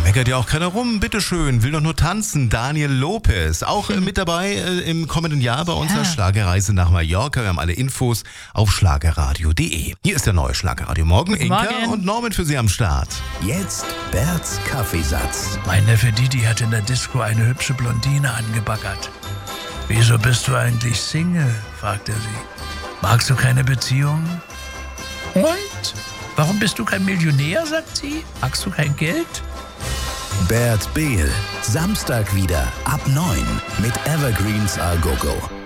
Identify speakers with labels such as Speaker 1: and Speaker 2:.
Speaker 1: meckert ja auch keiner rum, bitteschön, will doch nur tanzen. Daniel Lopez, auch mit dabei im kommenden Jahr bei unserer Schlagerreise nach Mallorca. Wir haben alle Infos auf schlagerradio.de. Hier ist der neue Schlagerradio Morgen. Inka und Norman für Sie am Start.
Speaker 2: Jetzt Berts Kaffeesatz.
Speaker 3: Mein Neffe Didi hat in der Disco eine hübsche Blondine angebaggert. Wieso bist du eigentlich Single? Fragt er sie. Magst du keine Beziehung? Und? Warum bist du kein Millionär, sagt sie? Magst du kein Geld?
Speaker 2: Bert Behl, Samstag wieder ab 9 mit Evergreens A Go Go.